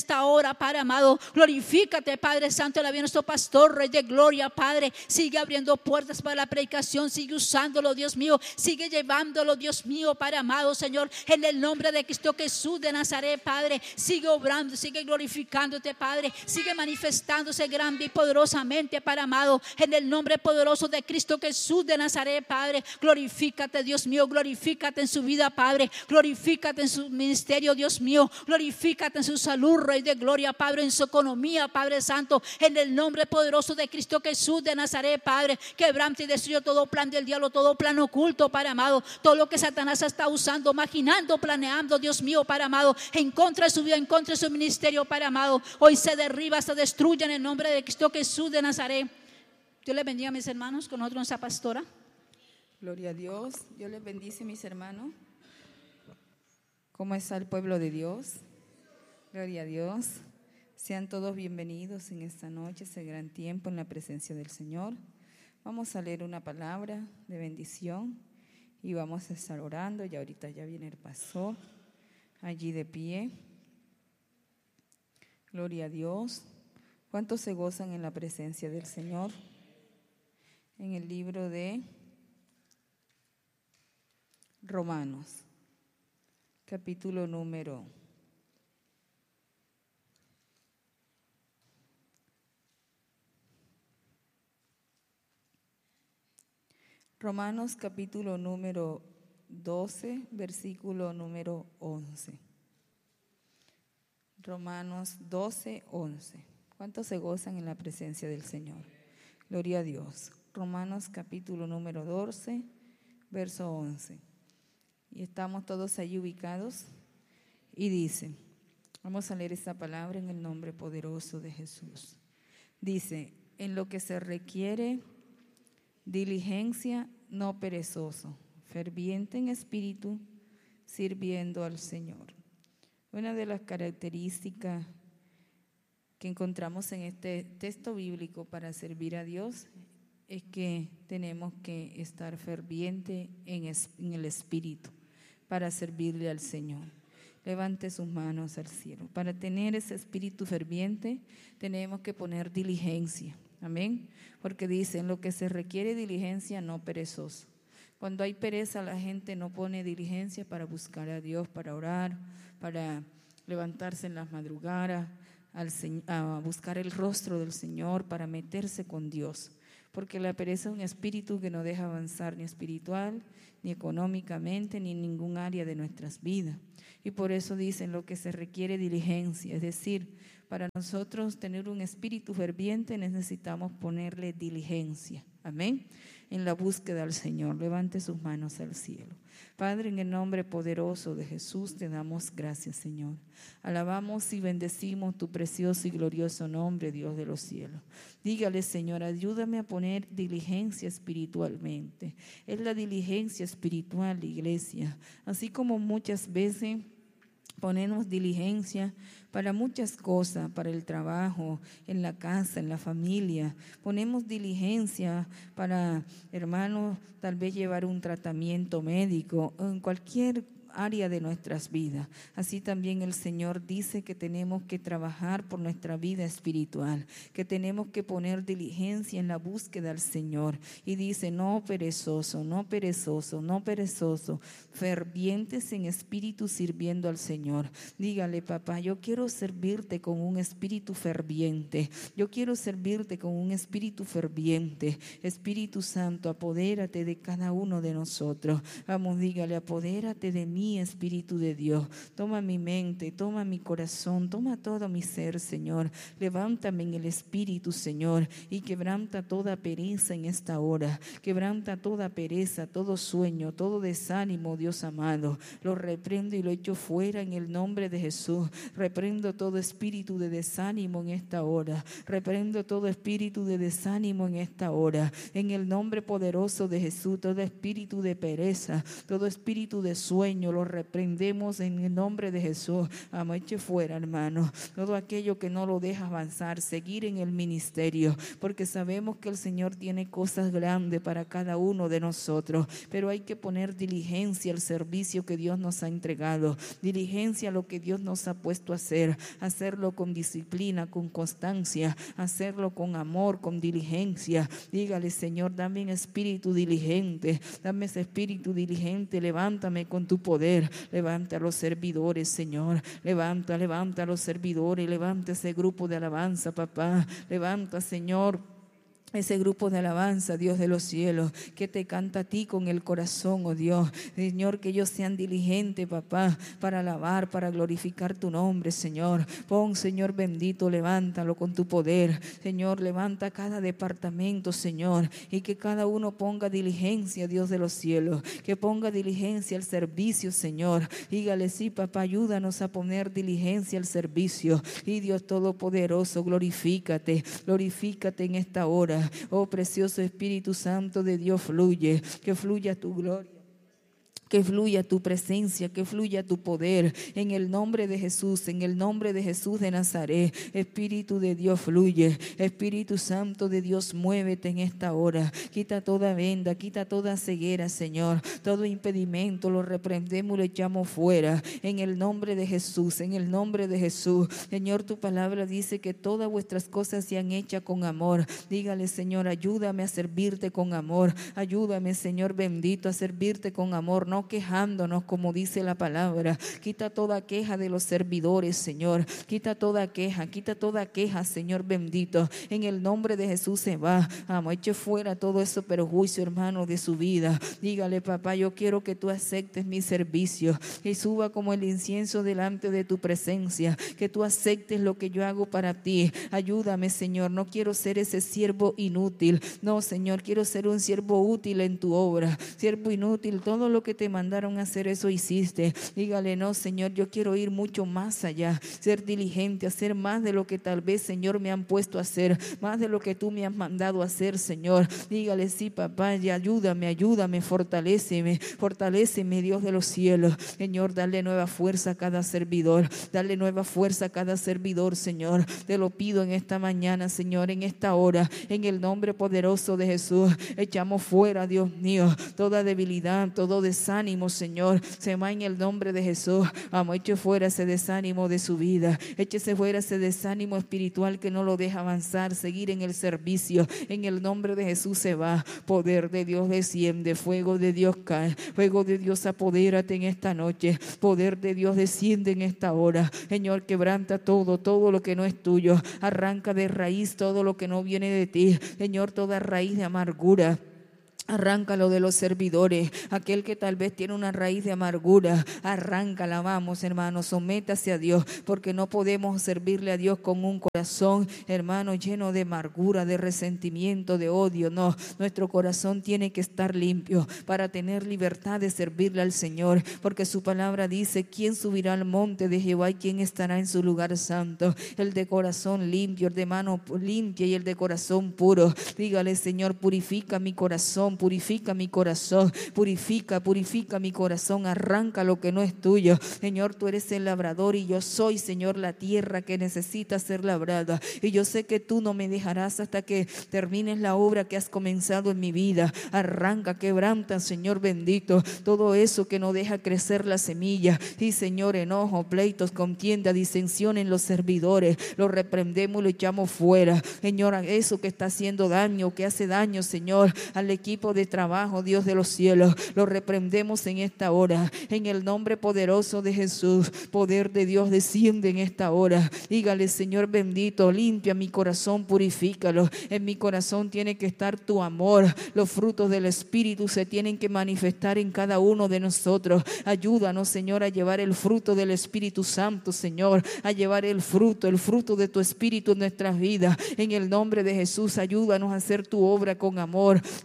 esta hora, Padre amado. Glorifícate, Padre Santo, en la vida de nuestro pastor, Rey de Gloria, Padre. Sigue abriendo puertas para la predicación, sigue usándolo, Dios mío. Sigue llevándolo, Dios mío, Padre amado, Señor, en el nombre de Cristo Jesús de Nazaret, Padre. Sigue obrando, sigue glorificándote, Padre. Sigue manifestándose grande y poderosamente, Padre amado, en el nombre poderoso de Cristo Jesús de Nazaret, Padre. Glorifícate, Dios mío, glorifícate en su vida, Padre. Glorifícate en su ministerio, Dios mío. Glorifícate en su salud, Rey de Gloria, Padre, en su economía, Padre Santo, en el nombre poderoso de Cristo Jesús de Nazaret, Padre. Quebrante y destruye todo plan del diablo, todo plan oculto, Padre amado, todo lo que Satanás está usando, maquinando, planeando, Dios mío, Padre amado, en contra de su vida, en contra de su ministerio, Padre amado, hoy se derriba, se destruye en el nombre de Cristo Jesús de Nazaret. Dios les bendiga, mis hermanos, con nosotros nuestra pastora. Gloria a Dios. Dios les bendice, mis hermanos. ¿Cómo está el pueblo de Dios? Gloria a Dios. Sean todos bienvenidos en esta noche, ese gran tiempo en la presencia del Señor. Vamos a leer una palabra de bendición y vamos a estar orando. Y ahorita ya viene el pastor allí de pie. Gloria a Dios. ¿Cuántos se gozan en la presencia del Señor? En el libro de Romanos, capítulo número Romanos capítulo número doce, versículo número once. Romanos doce, once. ¿Cuántos se gozan en la presencia del Señor? Gloria a Dios. Romanos capítulo número doce, verso once. Y estamos todos allí ubicados. Y dice, vamos a leer esta palabra en el nombre poderoso de Jesús. Dice, en lo que se requiere diligencia, no perezoso, ferviente en espíritu, sirviendo al Señor. Una de las características que encontramos en este texto bíblico para servir a Dios es que tenemos que estar ferviente en, es, en el espíritu para servirle al Señor. Levante sus manos al cielo. Para tener ese espíritu ferviente tenemos que poner diligencia. Amén. Porque dicen, lo que se requiere diligencia, no perezoso. Cuando hay pereza, la gente no pone diligencia para buscar a Dios, para orar, para levantarse en las madrugadas, al, a buscar el rostro del Señor, para meterse con Dios. Porque la pereza es un espíritu que no deja avanzar ni espiritual, ni económicamente, ni en ningún área de nuestras vidas. Y por eso dicen, lo que se requiere diligencia, es decir, para nosotros tener un espíritu ferviente necesitamos ponerle diligencia. Amén. En la búsqueda del Señor. Levante sus manos al cielo. Padre, en el nombre poderoso de Jesús te damos gracias, Señor. Alabamos y bendecimos tu precioso y glorioso nombre, Dios de los cielos. Dígale, Señor, ayúdame a poner diligencia espiritualmente. Es la diligencia espiritual, iglesia. Así como muchas veces ponemos diligencia para muchas cosas, para el trabajo, en la casa, en la familia. Ponemos diligencia para, hermanos, tal vez llevar un tratamiento médico, en cualquier área de nuestras vidas. Así también el Señor dice que tenemos que trabajar por nuestra vida espiritual, que tenemos que poner diligencia en la búsqueda del Señor. Y dice, no perezoso, no perezoso, no perezoso, fervientes en espíritu sirviendo al Señor. Dígale, papá, yo quiero servirte con un espíritu ferviente. Yo quiero servirte con un espíritu ferviente. Espíritu Santo, apodérate de cada uno de nosotros. Vamos, dígale, apodérate de mí, Espíritu de Dios. Toma mi mente, toma mi corazón, toma todo mi ser, Señor. Levántame en el espíritu, Señor, y quebranta toda pereza en esta hora. Quebranta toda pereza, todo sueño, todo desánimo, Dios amado. Lo reprendo y lo echo fuera en el nombre de Jesús. Reprendo todo espíritu de desánimo en esta hora. Reprendo todo espíritu de desánimo en esta hora. En el nombre poderoso de Jesús, todo espíritu de pereza, todo espíritu de sueño, demonio lo reprendemos en el nombre de Jesús. Amo, eche fuera, hermano, todo aquello que no lo deja avanzar, seguir en el ministerio, porque sabemos que el Señor tiene cosas grandes para cada uno de nosotros, pero hay que poner diligencia al servicio que Dios nos ha entregado, diligencia a lo que Dios nos ha puesto a hacer, hacerlo con disciplina, con constancia, hacerlo con amor, con diligencia. Dígale: Señor, dame un espíritu diligente, dame ese espíritu diligente, levántame con tu poder, levanta a los servidores, Señor, levanta, levanta a los servidores, levanta ese grupo de alabanza, papá, levanta, Señor, ese grupo de alabanza, Dios de los cielos, que te canta a ti con el corazón, oh Dios. Señor, que ellos sean diligentes, papá, para alabar, para glorificar tu nombre, Señor. Pon, Señor bendito, levántalo con tu poder. Señor, levanta cada departamento, Señor, y que cada uno ponga diligencia, Dios de los cielos, que ponga diligencia al servicio, Señor. Dígale: sí, papá, ayúdanos a poner diligencia al servicio. Y Dios Todopoderoso, glorifícate, glorifícate en esta hora. Oh precioso Espíritu Santo de Dios, fluye, que fluya tu gloria, que fluya tu presencia, que fluya tu poder, en el nombre de Jesús, en el nombre de Jesús de Nazaret. Espíritu de Dios, fluye. Espíritu Santo de Dios, muévete en esta hora. Quita toda venda, quita toda ceguera, Señor, todo impedimento, lo reprendemos y lo echamos fuera, en el nombre de Jesús, en el nombre de Jesús. Señor, tu palabra dice que todas vuestras cosas sean hechas con amor. Dígale: Señor, ayúdame a servirte con amor, ayúdame, Señor bendito, a servirte con amor, no quejándonos, como dice la palabra. Quita toda queja de los servidores, Señor, quita toda queja, quita toda queja, Señor bendito, en el nombre de Jesús se va. Amo, eche fuera todo ese perjuicio, hermano, de su vida. Dígale: papá, yo quiero que tú aceptes mi servicio, que suba como el incienso delante de tu presencia, que tú aceptes lo que yo hago para ti. Ayúdame, Señor, no quiero ser ese siervo inútil, no, Señor, quiero ser un siervo útil en tu obra. Siervo inútil, todo lo que te mandaron a hacer, eso hiciste. Dígale: no, Señor, yo quiero ir mucho más allá, ser diligente, hacer más de lo que tal vez, Señor, me han puesto a hacer, más de lo que tú me has mandado a hacer, Señor. Dígale: sí, papá, y ayúdame, ayúdame, fortaléceme, fortaléceme, Dios de los cielos. Señor, dale nueva fuerza a cada servidor, dale nueva fuerza a cada servidor, Señor. Te lo pido en esta mañana, Señor, en esta hora, en el nombre poderoso de Jesús. Echamos fuera, Dios mío, toda debilidad, todo desánimo, Señor, se va en el nombre de Jesús. Amo, eche fuera ese desánimo de su vida, échese fuera ese desánimo espiritual que no lo deja avanzar, seguir en el servicio. En el nombre de Jesús se va. Poder de Dios desciende, fuego de Dios cae, fuego de Dios apodérate en esta noche, poder de Dios desciende en esta hora. Señor, quebranta todo, todo lo que no es tuyo, arranca de raíz todo lo que no viene de ti, Señor, toda raíz de amargura. Arráncalo de los servidores, aquel que tal vez tiene una raíz de amargura, arráncala, vamos, hermano, sométase a Dios, porque no podemos servirle a Dios con un corazón, hermano, lleno de amargura, de resentimiento, de odio. No, nuestro corazón tiene que estar limpio para tener libertad de servirle al Señor, porque su palabra dice: ¿quién subirá al monte de Jehová y quién estará en su lugar santo? El de corazón limpio, el de mano limpia y el de corazón puro. Dígale: Señor, purifica mi corazón, purifica mi corazón, purifica, purifica mi corazón, arranca lo que no es tuyo. Señor, tú eres el labrador y yo soy, Señor, la tierra que necesita ser labrada, y yo sé que tú no me dejarás hasta que termines la obra que has comenzado en mi vida. Arranca, quebranta, Señor bendito, todo eso que no deja crecer la semilla. Y Señor, enojo, pleitos, contienda, disensión en los servidores, lo reprendemos y lo echamos fuera. Señor, eso que está haciendo daño, que hace daño, Señor, al equipo de trabajo, Dios de los cielos, lo reprendemos en esta hora, en el nombre poderoso de Jesús. Poder de Dios desciende en esta hora. Dígale: Señor bendito, limpia mi corazón, purifícalo. En mi corazón tiene que estar tu amor. Los frutos del Espíritu se tienen que manifestar en cada uno de nosotros. Ayúdanos, Señor, a llevar el fruto del Espíritu Santo, Señor, a llevar el fruto, el fruto de tu Espíritu en nuestras vidas. En el nombre de Jesús, ayúdanos a hacer tu obra con amor. En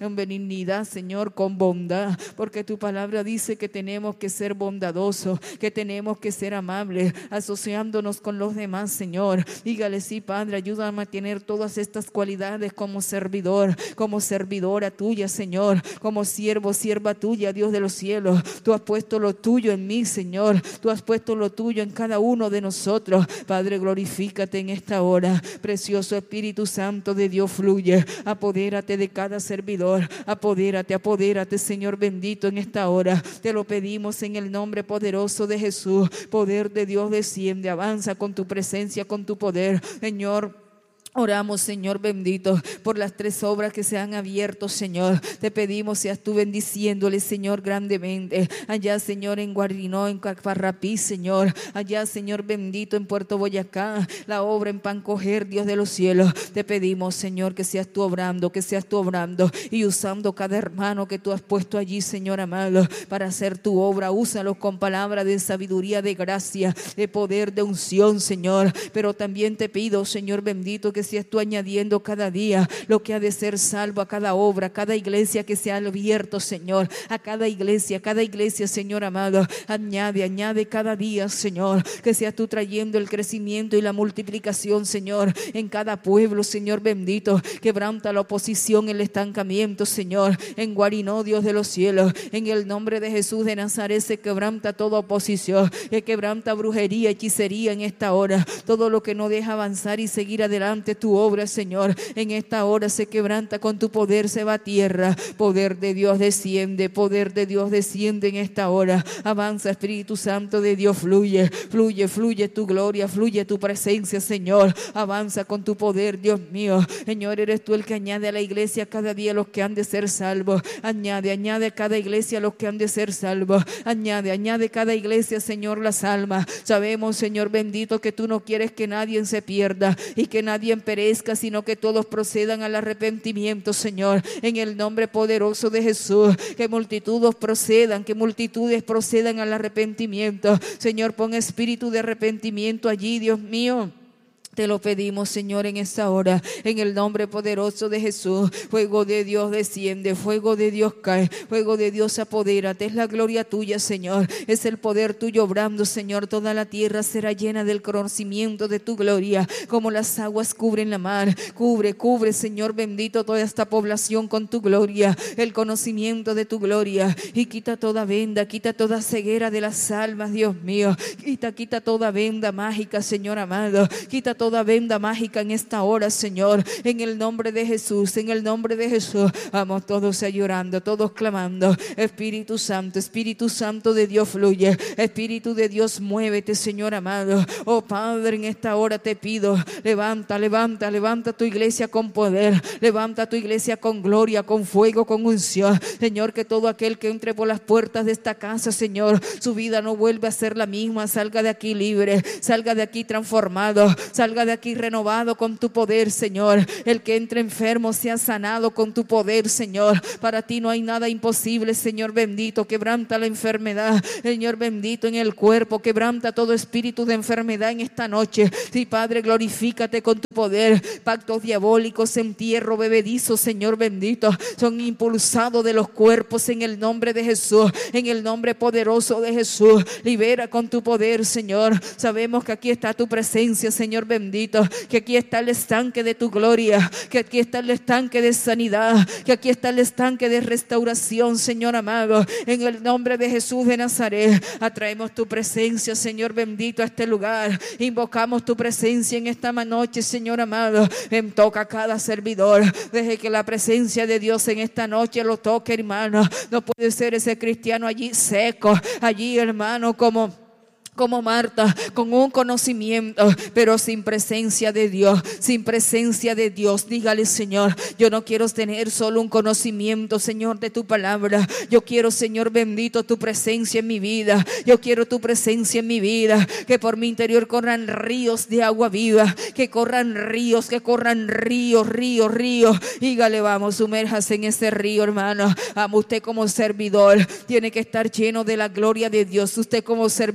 benignidad, Señor, con bondad, porque tu palabra dice que tenemos que ser bondadosos, que tenemos que ser amables, asociándonos con los demás, Señor. Dígale, sí, Padre, ayúdame a tener todas estas cualidades como servidor, como servidora tuya, Señor, como siervo, sierva tuya, Dios de los cielos. Tú has puesto lo tuyo en mí, Señor. Tú has puesto lo tuyo en cada uno de nosotros. Padre, glorifícate en esta hora. Precioso Espíritu Santo de Dios, fluye. Apodérate de cada servidor. Apodérate, apodérate, Señor bendito, en esta hora. Te lo pedimos en el nombre poderoso de Jesús. Poder de Dios desciende, avanza con tu presencia, con tu poder, Señor. Oramos, Señor bendito, por las tres obras que se han abierto, Señor. Te pedimos, seas tú bendiciéndole, Señor, grandemente. Allá, Señor, en Guarinó, en Cafarrapí, Señor. Allá, Señor bendito, en Puerto Boyacá. La obra en Pancoger, Dios de los cielos. Te pedimos, Señor, que seas tú obrando, que seas tú obrando y usando cada hermano que tú has puesto allí, Señor amado, para hacer tu obra. Úsalos con palabras de sabiduría, de gracia, de poder, de unción, Señor. Pero también te pido, Señor bendito, que seas tú añadiendo cada día lo que ha de ser salvo a cada obra, a cada iglesia que se ha abierto, Señor, a cada iglesia, a cada iglesia, Señor amado. Añade, añade cada día, Señor, que seas tú trayendo el crecimiento y la multiplicación, Señor, en cada pueblo, Señor bendito. Quebranta la oposición, el estancamiento, Señor, en Guarinó, Dios de los cielos. En el nombre de Jesús de Nazaret se quebranta toda oposición, se quebranta brujería, hechicería en esta hora, todo lo que no deja avanzar y seguir adelante tu obra, Señor. En esta hora se quebranta con tu poder, se va a tierra. Poder de Dios desciende, poder de Dios desciende en esta hora. Avanza, Espíritu Santo de Dios, fluye, fluye, fluye tu gloria, fluye tu presencia, Señor. Avanza con tu poder, Dios mío. Señor, eres tú el que añade a la iglesia cada día los que han de ser salvos. Añade, añade a cada iglesia los que han de ser salvos. Añade, añade a cada iglesia, Señor, las almas. Sabemos, Señor bendito, que tú no quieres que nadie se pierda y que nadie perezca, sino que todos procedan al arrepentimiento, Señor, en el nombre poderoso de Jesús. Que multitudes procedan, que multitudes procedan al arrepentimiento. Señor, pon espíritu de arrepentimiento allí, Dios mío. Te lo pedimos, Señor, en esta hora, en el nombre poderoso de Jesús. Fuego de Dios desciende, fuego de Dios cae, fuego de Dios apodérate. Es la gloria tuya, Señor, es el poder tuyo obrando, Señor. Toda la tierra será llena del conocimiento de tu gloria, como las aguas cubren la mar. Cubre, cubre, Señor bendito, toda esta población con tu gloria, el conocimiento de tu gloria. Y quita toda venda, quita toda ceguera de las almas, Dios mío. Quita, quita toda venda mágica, Señor amado. Quita toda toda venda mágica en esta hora, Señor, en el nombre de Jesús, en el nombre de Jesús. Vamos todos a llorando, todos clamando. Espíritu Santo, Espíritu Santo de Dios, fluye. Espíritu de Dios, muévete, Señor amado. Oh Padre, en esta hora te pido, levanta, levanta, levanta tu iglesia con poder, levanta tu iglesia con gloria, con fuego, con unción. Señor, que todo aquel que entre por las puertas de esta casa, Señor, su vida no vuelva a ser la misma. Salga de aquí libre, salga de aquí transformado, salga de aquí renovado con tu poder, Señor. El que entre enfermo sea sanado con tu poder, Señor. Para ti no hay nada imposible, Señor bendito. Quebranta la enfermedad, Señor bendito, en el cuerpo. Quebranta todo espíritu de enfermedad en esta noche. Sí, Padre, glorifícate con tu poder. Pactos diabólicos, entierro, bebedizo, Señor bendito, son impulsados de los cuerpos en el nombre de Jesús, en el nombre poderoso de Jesús. Libera con tu poder, Señor. Sabemos que aquí está tu presencia, Señor bendito. Bendito, que aquí está el estanque de tu gloria, que aquí está el estanque de sanidad, que aquí está el estanque de restauración, Señor amado. En el nombre de Jesús de Nazaret, atraemos tu presencia, Señor bendito, a este lugar. Invocamos tu presencia en esta noche, Señor amado. En toca a cada servidor. Deje que la presencia de Dios en esta noche lo toque, hermano. No puede ser ese cristiano allí seco, allí, hermano, como... como Marta, con un conocimiento, pero sin presencia de Dios, sin presencia de Dios. Dígale, Señor, yo no quiero tener solo un conocimiento, Señor, de tu palabra. Yo quiero, Señor bendito, tu presencia en mi vida. Yo quiero tu presencia en mi vida. Que por mi interior corran ríos de agua viva, que corran ríos, que corran ríos, ríos, ríos. Dígale, vamos, sumérjase en ese río, hermano. Amo, usted como servidor tiene que estar lleno de la gloria de Dios. Usted como servidor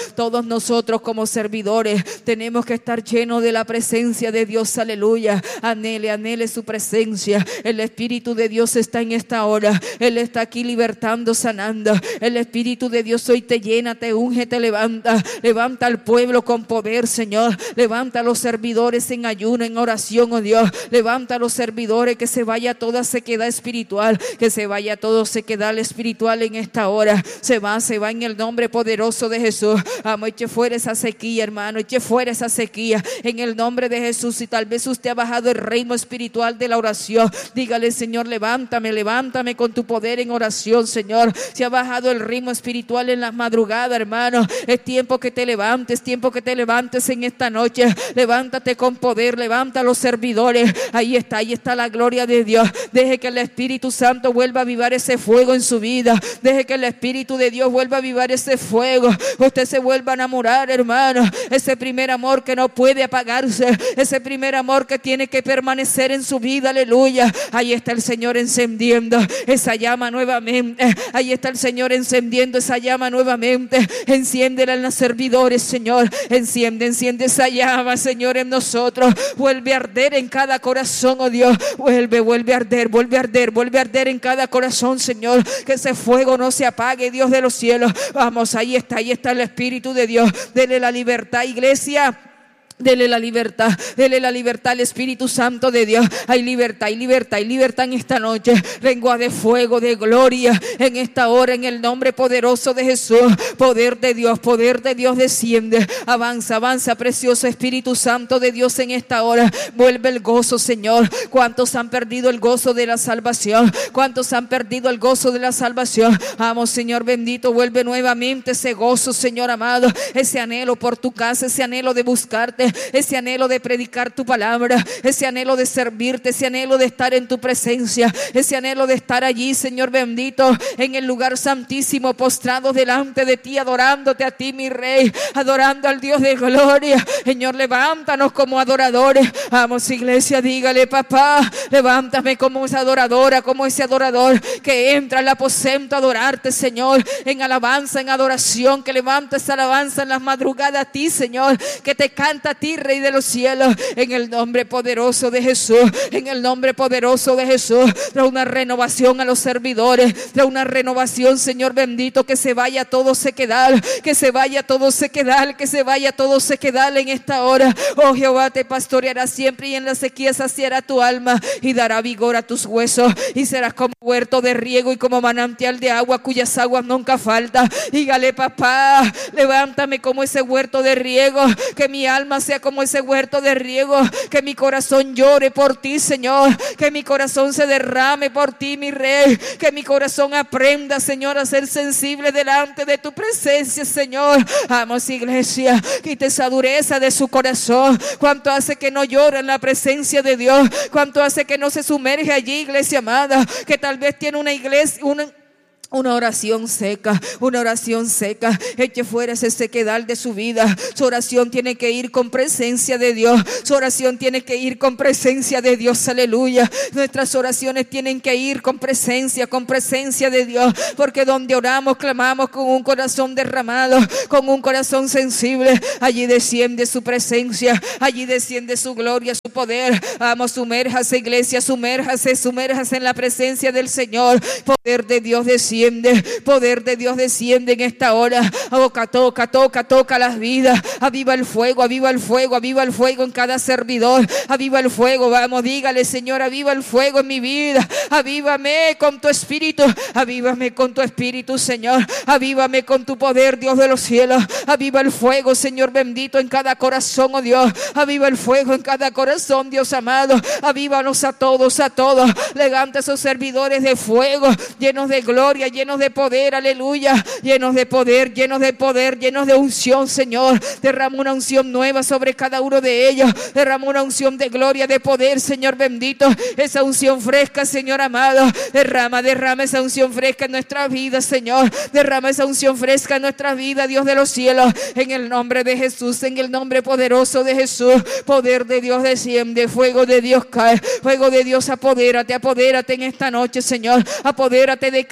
Todos nosotros como servidores tenemos que estar llenos de la presencia de Dios, aleluya. Anhele, anhele su presencia. El Espíritu de Dios está en esta hora. Él está aquí libertando, sanando. El Espíritu de Dios hoy te llena, te unge, te levanta. Levanta al pueblo con poder, Señor. Levanta a los servidores en ayuno, en oración, oh Dios. Levanta a los servidores, que se vaya toda sequedad espiritual, que se vaya todo sequedad espiritual en esta hora. Se va, se va en el nombre poderoso de Jesús. Amo, eche fuera esa sequía, hermano, eche fuera esa sequía en el nombre de Jesús. Y tal vez usted ha bajado el reino espiritual de la oración, dígale: Señor, levántame, levántame con tu poder en oración, Señor. Si ha bajado el ritmo espiritual en las madrugadas, hermano, es tiempo que te levantes, es tiempo que te levantes en esta noche. Levántate con poder, levanta a los servidores. Ahí está, ahí está la gloria de Dios. Deje que el Espíritu Santo vuelva a avivar ese fuego en su vida. Deje que el Espíritu de Dios vuelva a avivar ese fuego. Usted se vuelva a enamorar, hermano. Ese primer amor que no puede apagarse, ese primer amor que tiene que permanecer en su vida, aleluya. Ahí está el Señor encendiendo esa llama nuevamente. Ahí está el Señor encendiendo esa llama nuevamente. Enciéndela en los servidores, Señor. Enciende, enciende esa llama, Señor, en nosotros. Vuelve a arder en cada corazón, oh Dios. Vuelve, vuelve a arder, vuelve a arder, vuelve a arder en cada corazón, Señor. Que ese fuego no se apague, Dios de los cielos. Vamos, ahí está, ahí está el Espíritu de Dios. Dele la libertad, iglesia. Dele la libertad, dele la libertad al Espíritu Santo de Dios. Hay libertad, hay libertad, hay libertad en esta noche. Lengua de fuego, de gloria en esta hora, en el nombre poderoso de Jesús. Poder de Dios, poder de Dios desciende. Avanza, avanza, precioso Espíritu Santo de Dios en esta hora. Vuelve el gozo, Señor. ¿Cuántos han perdido el gozo de la salvación? ¿Cuántos han perdido el gozo de la salvación? Vamos, Señor bendito, vuelve nuevamente ese gozo, Señor amado. Ese anhelo por tu casa, ese anhelo de buscarte, ese anhelo de predicar tu palabra, ese anhelo de servirte, ese anhelo de estar en tu presencia, ese anhelo de estar allí, Señor bendito, en el lugar santísimo, postrados delante de ti, adorándote a ti, mi Rey, adorando al Dios de gloria. Señor, levántanos como adoradores. Vamos, iglesia, dígale: papá, levántame como esa adoradora, como ese adorador que entra al aposento a adorarte, Señor, en alabanza, en adoración, que levanta esa alabanza en las madrugadas a ti, Señor, que te canta a ti, Rey de los cielos, en el nombre poderoso de Jesús, en el nombre poderoso de Jesús. Trae una renovación a los servidores, trae una renovación, Señor bendito, que se vaya todo sequedal, que se vaya todo sequedal, que se vaya todo sequedal en esta hora. Oh Jehová, te pastoreará siempre, y en la sequía saciará tu alma y dará vigor a tus huesos, y serás como huerto de riego y como manantial de agua cuyas aguas nunca faltan. Dígale: papá, levántame como ese huerto de riego, que mi alma sea como ese huerto de riego, que mi corazón llore por ti, Señor, que mi corazón se derrame por ti, mi Rey, que mi corazón aprenda, Señor, a ser sensible delante de tu presencia, Señor. Vamos, iglesia, quita esa dureza de su corazón. Cuánto hace que no llora en la presencia de Dios, cuánto hace que no se sumerge allí, iglesia amada, que tal vez tiene una iglesia, una Una oración seca, una oración seca. Eche fuera ese sequedal de su vida. Su oración tiene que ir con presencia de Dios. Su oración tiene que ir con presencia de Dios, aleluya. Nuestras oraciones tienen que ir con presencia, con presencia de Dios. Porque donde oramos, clamamos con un corazón derramado, con un corazón sensible. Allí desciende su presencia, allí desciende su gloria, su poder. Vamos, sumérjase, iglesia, sumérjase, sumérjase en la presencia del Señor. Poder de Dios desciende. Poder de Dios desciende en esta hora. Toca, toca, toca, toca las vidas. Aviva el fuego, aviva el fuego, aviva el fuego en cada servidor. Aviva el fuego, vamos, dígale: Señor, aviva el fuego en mi vida. Avívame con tu espíritu. Avívame con tu espíritu, Señor. Avívame con tu poder, Dios de los cielos. Aviva el fuego, Señor bendito, en cada corazón, oh Dios. Aviva el fuego en cada corazón, Dios amado. Avívanos a todos, a todos. Levanta esos servidores de fuego, llenos de gloria, llenos de poder, aleluya, llenos de poder, llenos de poder, llenos de unción, Señor. Derrama una unción nueva sobre cada uno de ellos. Derrama una unción de gloria, de poder, Señor bendito. Esa unción fresca, Señor amado. Derrama, derrama esa unción fresca en nuestras vidas, Señor. Derrama esa unción fresca en nuestras vidas, Dios de los cielos. En el nombre de Jesús, en el nombre poderoso de Jesús. Poder de Dios desciende, fuego de Dios cae. Fuego de Dios, apodérate, apodérate en esta noche, Señor. Apodérate de cada servidor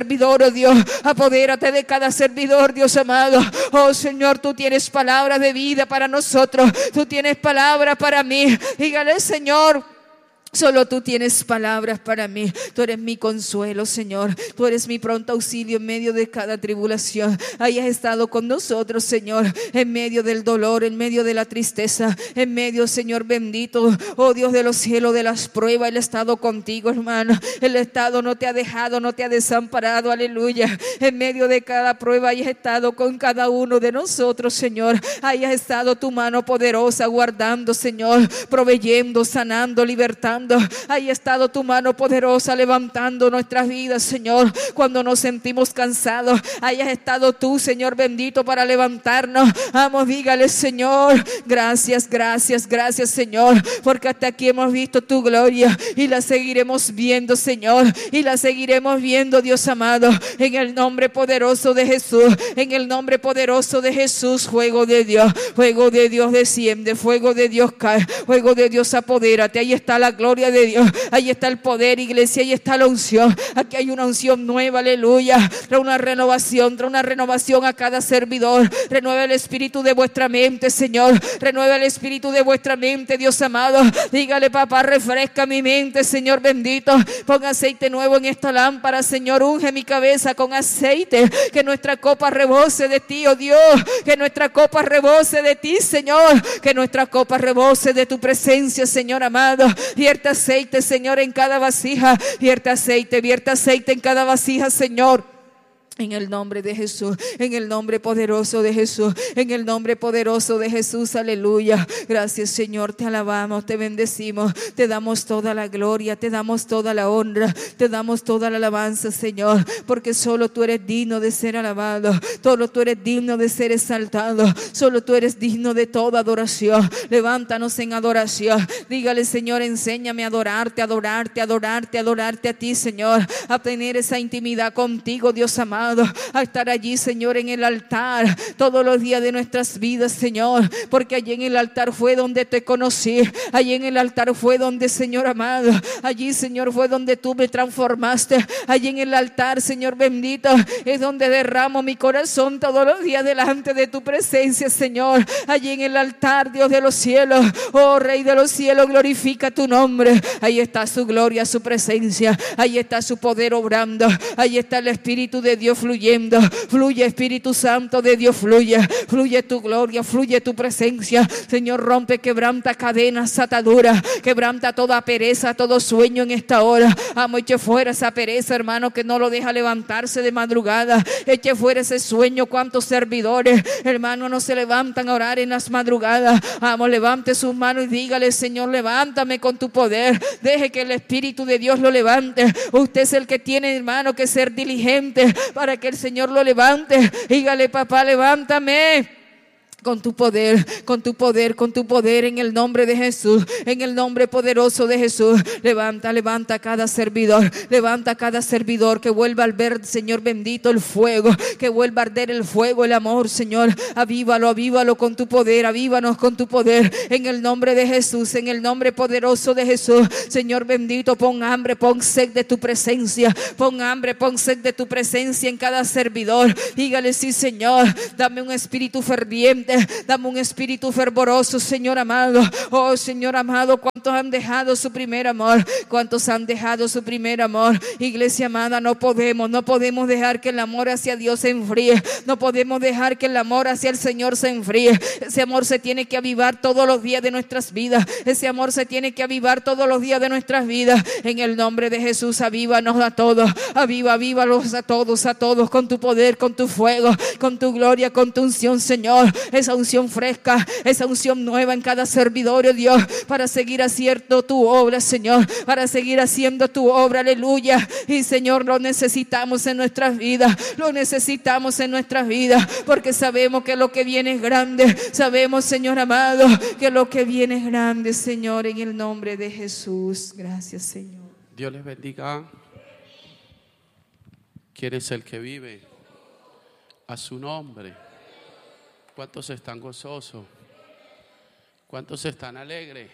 servidor, oh Dios. Apodérate de cada servidor, Dios amado. Oh Señor, tú tienes palabras de vida para nosotros. Tú tienes palabras para mí. Dígale, Señor, solo tú tienes palabras para mí. Tú eres mi consuelo, Señor. Tú eres mi pronto auxilio en medio de cada tribulación. Ahí has estado con nosotros, Señor, en medio del dolor, en medio de la tristeza, en medio, Señor bendito, oh Dios de los cielos, de las pruebas. Él ha estado contigo, hermano. El estado no te ha dejado, no te ha desamparado, aleluya. En medio de cada prueba ahí has estado con cada uno de nosotros, Señor. Ahí has estado tu mano poderosa guardando, Señor, proveyendo, sanando, libertando. Ahí ha estado tu mano poderosa levantando nuestras vidas, Señor, cuando nos sentimos cansados. Ahí has estado tú, Señor bendito, para levantarnos. Vamos, dígale, Señor, gracias, gracias, gracias, Señor, porque hasta aquí hemos visto tu gloria y la seguiremos viendo, Señor, y la seguiremos viendo, Dios amado, en el nombre poderoso de Jesús, en el nombre poderoso de Jesús. Fuego de Dios, fuego de Dios desciende, fuego de Dios cae, fuego de Dios apodérate. Ahí está la gloria de Dios, ahí está el poder, iglesia, ahí está la unción. Aquí hay una unción nueva, aleluya. Trae una renovación, trae una renovación a cada servidor. Renueva el espíritu de vuestra mente, Señor. Renueva el espíritu de vuestra mente, Dios amado. Dígale, papá, refresca mi mente, Señor bendito. Pon aceite nuevo en esta lámpara, Señor. Unge mi cabeza con aceite. Que nuestra copa rebose de ti, oh Dios. Que nuestra copa rebose de ti, Señor. Que nuestra copa rebose de tu presencia, Señor amado. Vierte aceite, Señor, en cada vasija. Vierte aceite, vierte aceite en cada vasija, Señor. En el nombre de Jesús, en el nombre poderoso de Jesús, en el nombre poderoso de Jesús, aleluya. Gracias, Señor, te alabamos, te bendecimos, te damos toda la gloria, te damos toda la honra, te damos toda la alabanza, Señor, porque solo tú eres digno de ser alabado, solo tú eres digno de ser exaltado, solo tú eres digno de toda adoración. Levántanos en adoración, dígale, Señor, enséñame a adorarte, adorarte, adorarte, adorarte a ti, Señor, a tener esa intimidad contigo, Dios amado. A estar allí, Señor, en el altar todos los días de nuestras vidas, Señor, porque allí en el altar fue donde te conocí, allí en el altar fue donde, Señor amado, allí, Señor, fue donde tú me transformaste. Allí en el altar, Señor bendito, es donde derramo mi corazón todos los días delante de tu presencia, Señor. Allí en el altar, Dios de los cielos, oh Rey de los cielos, glorifica tu nombre. Ahí está su gloria, su presencia, ahí está su poder obrando, ahí está el Espíritu de Dios fluyendo. Fluye, Espíritu Santo de Dios, fluye, fluye tu gloria, fluye tu presencia, Señor. Rompe, quebranta cadenas, ataduras, quebranta toda pereza, todo sueño en esta hora. Amo, eche fuera esa pereza, hermano, que no lo deja levantarse de madrugada. Eche fuera ese sueño. Cuántos servidores, hermano, no se levantan a orar en las madrugadas. Amo, levante sus manos y dígale, Señor, levántame con tu poder. Deje que el Espíritu de Dios lo levante. Usted es el que tiene, hermano, que ser diligente para que el Señor lo levante. Dígale, papá, levántame con tu poder, con tu poder, con tu poder, en el nombre de Jesús, en el nombre poderoso de Jesús. Levanta, levanta a cada servidor, levanta a cada servidor, que vuelva a ver, Señor bendito, el fuego, que vuelva a arder el fuego, el amor, Señor. Avívalo, avívalo con tu poder, avívanos con tu poder, en el nombre de Jesús, en el nombre poderoso de Jesús. Señor bendito, pon hambre, pon sed de tu presencia, pon hambre, pon sed de tu presencia en cada servidor. Dígale, sí, Señor, dame un espíritu ferviente, dame un espíritu fervoroso, Señor amado. Oh, Señor amado, ¿cuántos han dejado su primer amor? ¿Cuántos han dejado su primer amor? Iglesia amada, no podemos, no podemos dejar que el amor hacia Dios se enfríe. No podemos dejar que el amor hacia el Señor se enfríe. Ese amor se tiene que avivar todos los días de nuestras vidas. Ese amor se tiene que avivar todos los días de nuestras vidas. En el nombre de Jesús, avívanos a todos. Aviva, avívalos a todos, a todos, con tu poder, con tu fuego, con tu gloria, con tu unción, Señor. Esa unción fresca, esa unción nueva en cada servidor, oh Dios, para seguir haciendo tu obra, Señor, para seguir haciendo tu obra, aleluya. Y Señor, lo necesitamos en nuestras vidas, lo necesitamos en nuestras vidas, porque sabemos que lo que viene es grande. Sabemos, Señor amado, que lo que viene es grande, Señor, en el nombre de Jesús. Gracias, Señor. Dios les bendiga. ¿Quién es el que vive a su nombre? ¿Cuántos están gozosos? ¿Cuántos están alegres?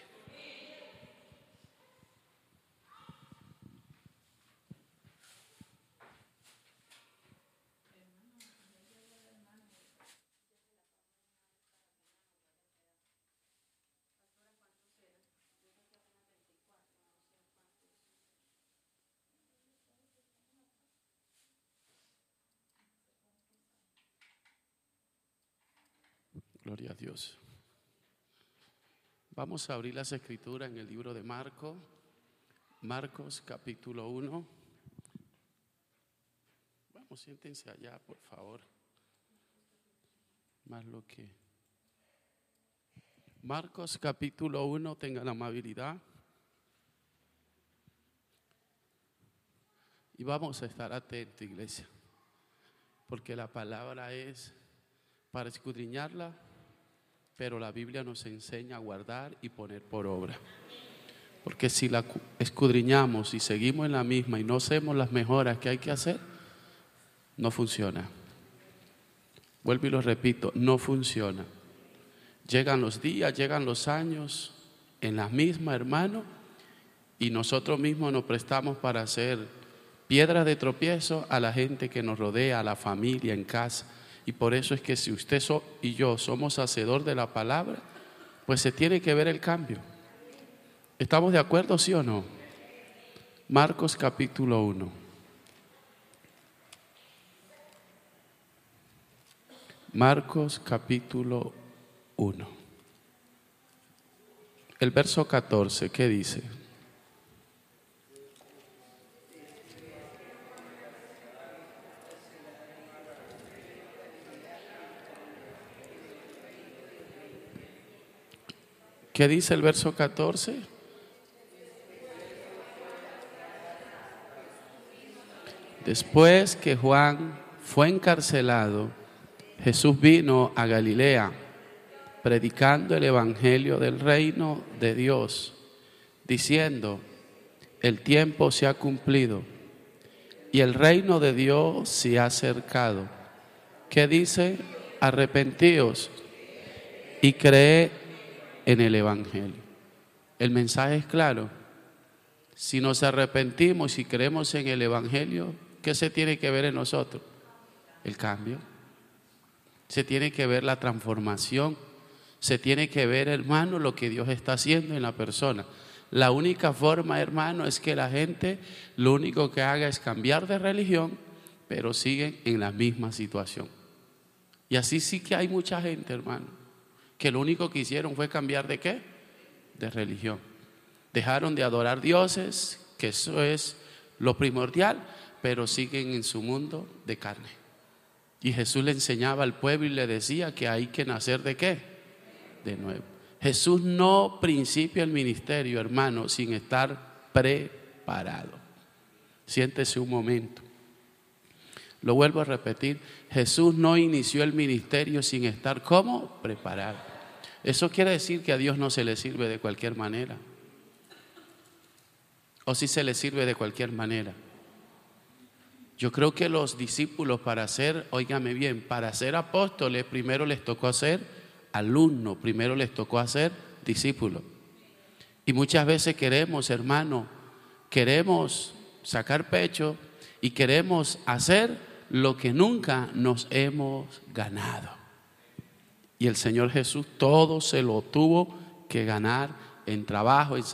Gloria a Dios. Vamos a abrir las escrituras en el libro de Marcos, Marcos capítulo uno. Vamos, siéntense allá, por favor. Más lo que... Marcos capítulo uno, tengan la amabilidad. Y vamos a estar atentos, iglesia, porque la palabra es para escudriñarla, pero la Biblia nos enseña a guardar y poner por obra. Porque si la escudriñamos y seguimos en la misma y no hacemos las mejoras que hay que hacer, no funciona. Vuelvo y lo repito, no funciona. Llegan los días, llegan los años en la misma, hermano, y nosotros mismos nos prestamos para hacer piedra de tropiezo a la gente que nos rodea, a la familia, en casa. Y por eso es que si usted so, y yo somos hacedor de la palabra, pues se tiene que ver el cambio. ¿Estamos de acuerdo, sí o no? Marcos capítulo uno. Marcos capítulo uno. El verso catorce, ¿qué dice? ¿Qué dice el verso catorce? Después que Juan fue encarcelado, Jesús vino a Galilea, predicando el evangelio del reino de Dios, diciendo: el tiempo se ha cumplido y el reino de Dios se ha acercado. ¿Qué dice? Arrepentíos y creed en el evangelio. El mensaje es claro. Si nos arrepentimos y si creemos en el evangelio, ¿qué se tiene que ver en nosotros? El cambio. Se tiene que ver la transformación. Se tiene que ver, hermano, lo que Dios está haciendo en la persona. La única forma, hermano, es que la gente lo único que haga es cambiar de religión, pero siguen en la misma situación. Y así sí que hay mucha gente, hermano, que lo único que hicieron fue cambiar de ¿qué? De religión. Dejaron de adorar dioses, que eso es lo primordial, pero siguen en su mundo de carne. Y Jesús le enseñaba al pueblo y le decía que hay que nacer ¿de qué? De nuevo. Jesús no principia el ministerio, hermano, sin estar preparado. Siéntese un momento. Lo vuelvo a repetir, Jesús no inició el ministerio sin estar ¿cómo? Preparado. Eso quiere decir que a Dios no se le sirve de cualquier manera. O si se le sirve de cualquier manera. Yo creo que los discípulos para ser, óigame bien, para ser apóstoles primero les tocó ser alumnos, primero les tocó hacer discípulos. Y muchas veces queremos, hermano, queremos sacar pecho y queremos hacer lo que nunca nos hemos ganado. Y el Señor Jesús todo se lo tuvo que ganar en trabajo, en sacrificio.